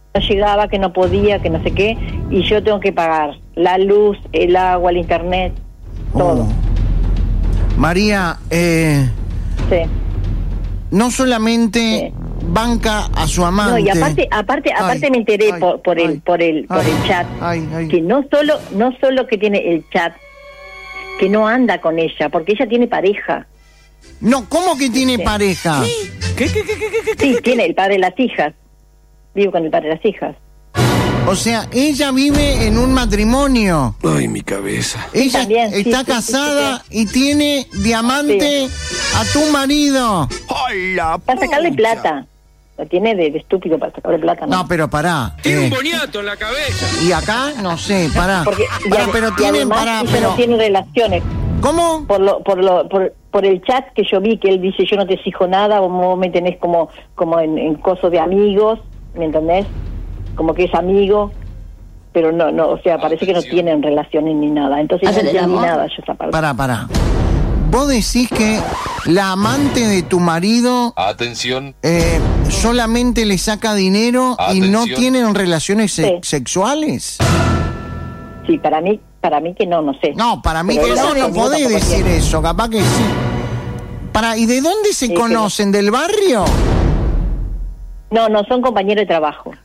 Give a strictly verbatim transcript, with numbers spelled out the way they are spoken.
no llegaba, que no podía, que no sé qué, y yo tengo que pagar la luz, el agua, el internet, todo. Oh. María, eh, sí. no solamente sí. banca a su amante. No, y aparte, aparte, ay, aparte me enteré ay, por, por ay, el, por el, por ay, el chat, ay, ay. que no solo, no solo que tiene el chat, que no anda con ella, porque ella tiene pareja. No, ¿cómo que tiene sí. pareja? ¿Qué, qué, qué, qué, qué, qué, sí, qué? tiene el padre de las hijas. Vivo con el padre de las hijas. O sea, ella vive en un matrimonio. Ay, mi cabeza. Ella también, está sí, casada sí, sí, sí. y tiene diamante sí. a tu marido. ¡Ay, la Para sacarle plata. Lo tiene de, de estúpido para sacarle plata. No, no pero pará. Tiene eh, un boniato en la cabeza. Y acá, no sé, pará. Porque, pará y, pero y tienen, además, pará, ella pero... no tiene relaciones. ¿Cómo? Por lo, por lo, por, por el chat que yo vi, que él dice, yo no te exijo nada, vos me tenés como, como en, en coso de amigos, ¿me entendés? Como que es amigo, pero no, no, o sea, parece que no tienen relaciones ni nada. Entonces no entendí nada yo esa parte. Pará, pará. Vos decís que la amante de tu marido... Atención. Eh, solamente le saca dinero Atención. y no tienen relaciones se- Sí. sexuales. Sí, para mí, para mí que no, no sé. No, para mí Pero que él no, no conmigo podés tampoco decir tiene. eso, capaz que sí. Para, ¿y de dónde se Sí, conocen? ¿Del barrio? No, no, son compañeros de trabajo.